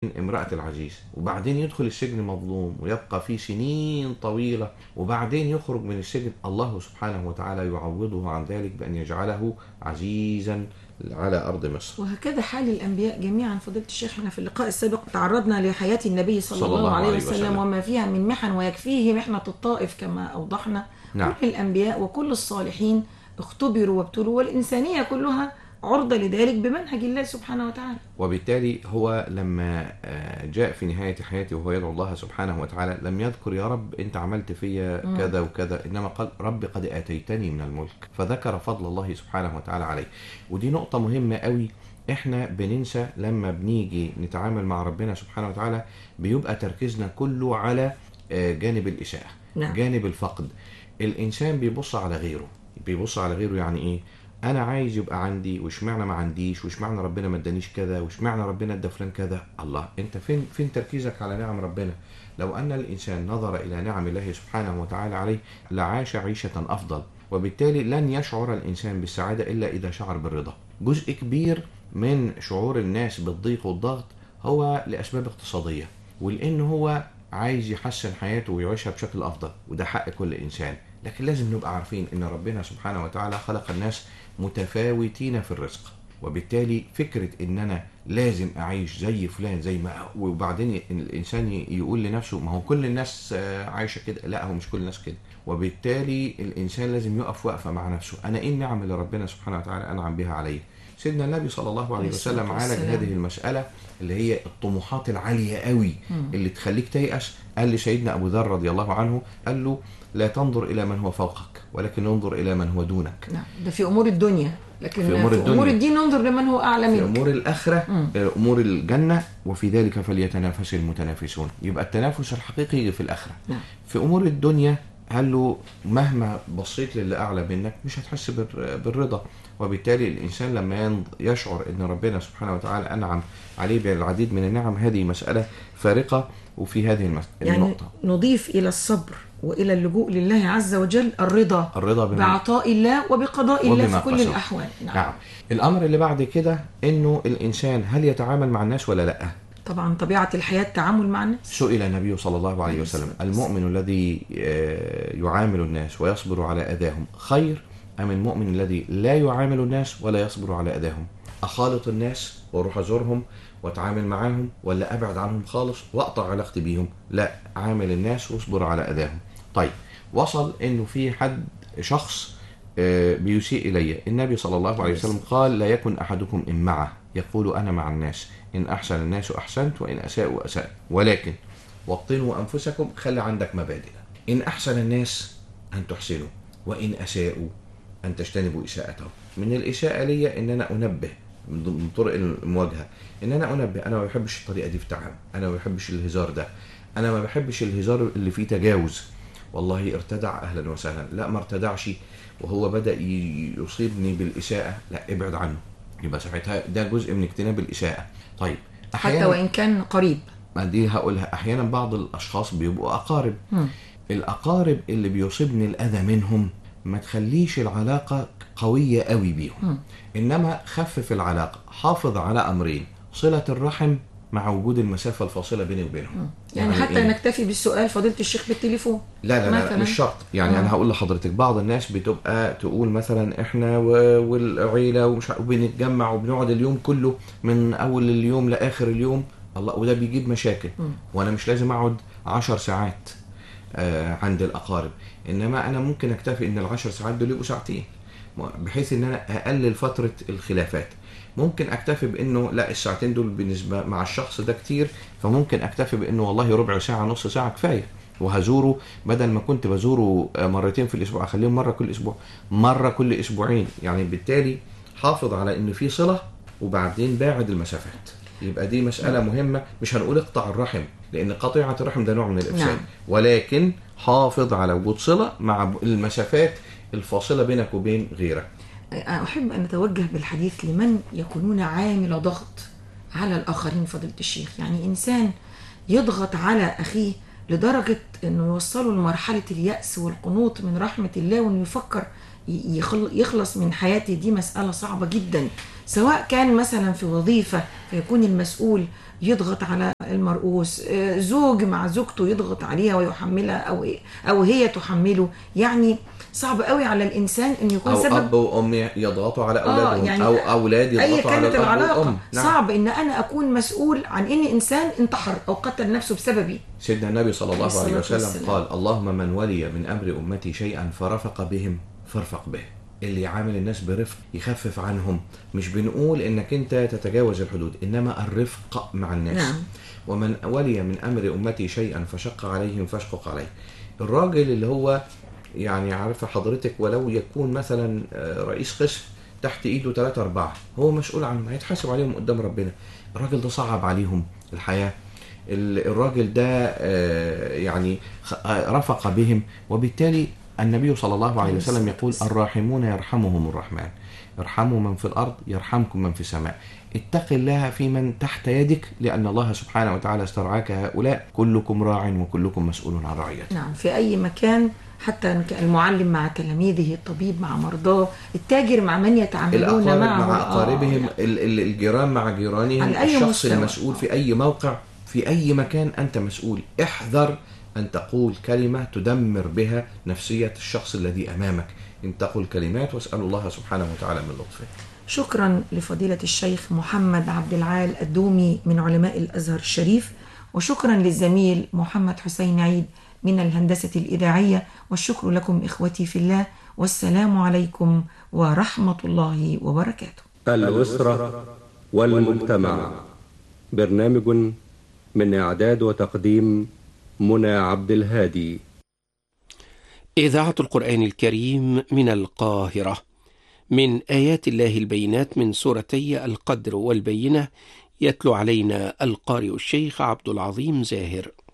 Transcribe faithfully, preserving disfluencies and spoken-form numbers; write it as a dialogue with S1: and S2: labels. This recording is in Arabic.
S1: امرأة العزيز، وبعدين يدخل السجن مظلوم ويبقى فيه سنين طويلة، وبعدين يخرج من السجن، الله سبحانه وتعالى يعوضه عن ذلك بأن يجعله عزيزا على أرض مصر.
S2: وهكذا حال الأنبياء جميعا. فضيلة الشيخ، احنا في اللقاء السابق تعرضنا لحياة النبي صلى, صلى الله, الله عليه وسلم, وسلم وما فيها من محن، ويكفيه محنة الطائف كما أوضحنا. نعم. كل الأنبياء وكل الصالحين اختبروا وابتلوا، والإنسانية كلها عرضة لذلك بمنهج الله سبحانه وتعالى.
S1: وبالتالي هو لما جاء في نهاية حياته وهو يدعو الله سبحانه وتعالى لم يذكر يا رب أنت عملت فيا كذا وكذا، إنما قال رب قد آتيتني من الملك، فذكر فضل الله سبحانه وتعالى عليه. ودي نقطة مهمة قوي، إحنا بننسى لما بنيجي نتعامل مع ربنا سبحانه وتعالى، بيبقى تركيزنا كله على جانب الإساءة. نعم. جانب الفقد. الإنسان بيبص على غيره، بيبص على غيره يعني إيه؟ انا عايز يبقى عندي، وش معنى ما عنديش، وش معنى ربنا ما ادانيش كذا، وش معنى ربنا ادى فلان كذا. الله، انت فين فين تركيزك على نعم ربنا؟ لو ان الانسان نظر الى نعم الله سبحانه وتعالى عليه لعاش عيشة افضل، وبالتالي لن يشعر الانسان بالسعادة الا اذا شعر بالرضا. جزء كبير من شعور الناس بالضيق والضغط هو لاسباب اقتصادية، ولان هو عايز يحسن حياته ويعيشها بشكل افضل، وده حق كل انسان. لكن لازم نبقى عارفين ان ربنا سبحانه وتعالى خلق الناس متفاوتين في الرزق، وبالتالي فكرة ان انا لازم اعيش زي فلان زي ما، وبعدين الانسان يقول لنفسه ما هو كل الناس عايشة كده، لا، هو مش كل الناس كده. وبالتالي الانسان لازم يقف وقفة مع نفسه، انا ايه النعم اللي ربنا سبحانه وتعالى انعم بها عليه. سيدنا النبي صلى الله عليه وسلم عالج هذه المسألة اللي هي الطموحات العالية قوي اللي تخليك تيأس. قال لسيدنا أبو ذر رضي الله عنه، قال له لا تنظر إلى من هو فوقك ولكن انظر إلى من هو دونك.
S2: نعم، ده في أمور الدنيا، لكن
S1: في أمور,
S2: في أمور الدين ننظر لمن هو أعلى منك.
S1: في أمور الآخرة، مم. أمور الجنة، وفي ذلك فليتنافس المتنافسون. يبقى التنافس الحقيقي يجي في الآخرة. نعم. في أمور الدنيا قال له مهما بصيت للي أعلى منك مش هتحس بالرضا. وبالتالي الإنسان لما يشعر أن ربنا سبحانه وتعالى أنعم عليه بالعديد من النعم، هذه مسألة فارقة. وفي هذه المس...
S2: يعني
S1: النقطة
S2: نضيف إلى الصبر وإلى اللجوء لله عز وجل الرضا,
S1: الرضا
S2: بعطاء الله وبقضاء الله في كل الأحوال.
S1: نعم. نعم. الأمر اللي بعد كده إنه الإنسان هل يتعامل مع الناس ولا لأ؟
S2: طبعا طبيعة الحياة التعامل مع الناس.
S1: سئل النبي صلى الله عليه وسلم المؤمن الذي يعامل الناس ويصبر على أذاهم خير أم المؤمن الذي لا يعامل الناس ولا يصبر على أذاهم؟ أخالط الناس واروح أزورهم واتعامل معاهم، ولا أبعد عنهم خالص وأقطع علاقتي بيهم؟ لا، عامل الناس واصبر على أذاهم. طيب، وصل إنه في حد شخص بيسيء إلي، النبي صلى الله عليه وسلم قال لا يكن أحدكم إمعة يقول أنا مع الناس، إن أحسن الناس أحسنت وإن أساءوا أساء، ولكن وطنوا أنفسكم، خلي عندك مبادئ. إن أحسن الناس أن تحسنوا، وإن أساءوا أن تجتنبوا إساءتهم. من الإساءة لي إن أنا أنبه من طرق المواجهة، إن أنا أنبه أنا ما بحبش الطريقة دي في التعامل، أنا ما بحبش الهزار ده، أنا ما بحبش الهزار اللي فيه تجاوز. والله ارتدع، أهلا وسهلا. لا، ما ارتدعش وهو بدأ يصيبني بالإساءة، لا، ابعد عنه. يبقى ساعتها ده جزء من اجتناب الإساءة. طيب،
S2: حتى وإن كان قريب.
S1: ما دي هقولها، أحيانا بعض الأشخاص بيبقوا أقارب. م. الأقارب اللي بيصيبني الأذى منهم ما تخليش العلاقة قوية قوي بيهم، م. إنما خفف العلاقة. حافظ على أمرين: صلة الرحم مع وجود المسافة الفاصلة بيني وبينهم.
S2: يعني, يعني حتى إيه؟ نكتفي بالسؤال فضيلة الشيخ بالتليفون؟
S1: لا لا لا، مش شرط. يعني م. أنا هقول لحضرتك، بعض الناس بتبقى تقول مثلا إحنا والعيلة ومش وبنتجمع وبنقعد اليوم كله من أول اليوم لآخر اليوم، الله، وده بيجيب مشاكل. م. وأنا مش لازم أقعد عشر ساعات آه عند الأقارب، إنما أنا ممكن أكتفي إن العشر ساعات دول يبقوا ساعتين، بحيث إن أنا أقلل فترة الخلافات. ممكن أكتفي بإنه لا، الساعتين دول بالنسبة مع الشخص ده كتير، فممكن أكتفي بإنه والله ربع ساعة نص ساعة كفاية، وهزوره بدل ما كنت بزوره مرتين في الأسبوع أخليهم مرة كل أسبوع، مرة كل أسبوعين. يعني بالتالي حافظ على إنه في صلة، وبعدين باعد المسافات. يبقى دي مسألة مهمة. مش هنقول اقطع الرحم، لأن قطيعة الرحم ده نوع من الإفساد، نعم. ولكن حافظ على وجود صلة مع المسافات الفاصلة بينك وبين غيرك.
S2: أحب أن أتوجه بالحديث لمن يكونون عامل ضغط على الآخرين فضيلة الشيخ. يعني إنسان يضغط على أخيه لدرجة أنه يوصله لمرحلة اليأس والقنوط من رحمة الله، وأنه يفكر يخلص من حياته، دي مسألة صعبة جدا. سواء كان مثلا في وظيفة فيكون المسؤول يضغط على المرؤوس، زوج مع زوجته يضغط عليها ويحملها، أو أو هي تحمله. يعني صعب قوي على الإنسان أن يكون
S1: أو
S2: سبب
S1: أب وأم يضغطوا على أولادهم، آه يعني أو أولاد يضغطوا على الأب
S2: العلاقة.
S1: والأم.
S2: نعم. صعب أن أنا أكون مسؤول عن أن إنسان انتحر أو قتل نفسه بسببي.
S1: سيدنا النبي صلى الله عليه وسلم
S2: والسلام.
S1: قال: اللهم من ولي من أمر أمتي شيئا فرفق بهم فارفق به. اللي يعامل الناس برفق يخفف عنهم. مش بنقول انك انت تتجاوز الحدود، انما الرفق مع الناس.
S2: نعم.
S1: ومن ولي من امر امتي شيئا فشق عليهم فاشقق عليه. الراجل اللي هو يعني عارفه حضرتك، ولو يكون مثلا رئيس قسم تحت ايده ثلاثة أربعة، هو مسؤول عنهم، هيتحاسب عليهم قدام ربنا. الراجل ده صعب عليهم الحياة. الراجل ده يعني رفق بهم، وبالتالي النبي صلى الله عليه وسلم يقول: الراحمون يرحمهم الرحمن، ارحموا من في الأرض يرحمكم من في السماء. اتق الله في من تحت يدك، لأن الله سبحانه وتعالى استرعاك هؤلاء، كلكم راع وكلكم مسؤول عن رعيته.
S2: نعم، في أي مكان، حتى المعلم مع تلاميذه، الطبيب مع مرضاه، التاجر مع من يتعاملون معه،
S1: مع أقاربهم، آه. الجيران مع جيرانهم، الشخص مستوى. المسؤول في أي موقع، في أي مكان أنت مسؤول. احذر أن تقول كلمة تدمر بها نفسية الشخص الذي أمامك. إن تقول كلمات، واسأل الله سبحانه وتعالى من لطفه.
S2: شكرا لفضيلة الشيخ محمد عبد العال الدومي من علماء الأزهر الشريف، وشكرا للزميل محمد حسين عيد من الهندسة الإذاعية، والشكر لكم إخوتي في الله، والسلام عليكم ورحمة الله وبركاته.
S3: الأسرة والمجتمع، برنامج من إعداد وتقديم منى عبد الهادي.
S4: إذاعة القرآن الكريم من القاهرة، من آيات الله البينات من سورتي القدر والبينة، يتلو علينا القارئ الشيخ عبد العظيم زاهر.